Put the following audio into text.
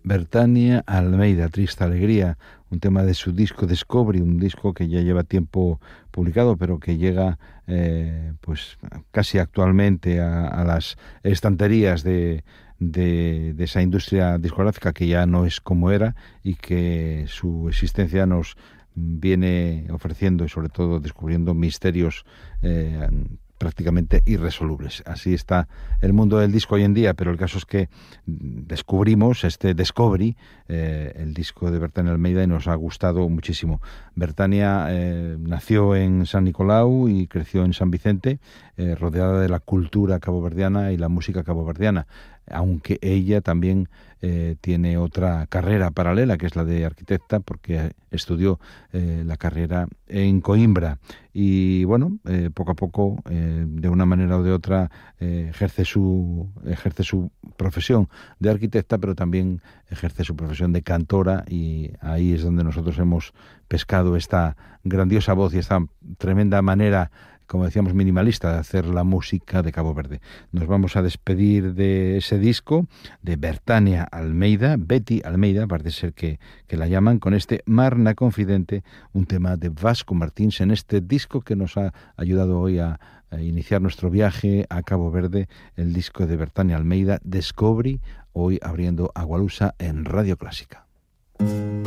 Bertania Almeida, Triste Alegría, un tema de su disco Discovery, un disco que ya lleva tiempo publicado, pero que llega pues casi actualmente a las estanterías de esa industria discográfica que ya no es como era y que su existencia nos viene ofreciendo y sobre todo descubriendo misterios prácticamente irresolubles. Así está el mundo del disco hoy en día, pero el caso es que descubrimos este Discovery, el disco de Bertania Almeida, y nos ha gustado muchísimo. Bertania nació en San Nicolau y creció en San Vicente, rodeada de la cultura caboverdiana y la música caboverdiana, aunque ella también tiene otra carrera paralela, que es la de arquitecta, porque estudió la carrera en Coimbra. Y bueno, poco a poco, de una manera o de otra, ejerce su profesión de arquitecta, pero también ejerce su profesión de cantora, y ahí es donde nosotros hemos pescado esta grandiosa voz y esta tremenda manera, como decíamos, minimalista de hacer la música de Cabo Verde. Nos vamos a despedir de ese disco de Bertania Almeida, Betty Almeida, parece ser que la llaman, con este Marna Confidente, un tema de Vasco Martins, en este disco que nos ha ayudado hoy a iniciar nuestro viaje a Cabo Verde, el disco de Bertania Almeida, Discovery, hoy abriendo Agualusa en Radio Clásica.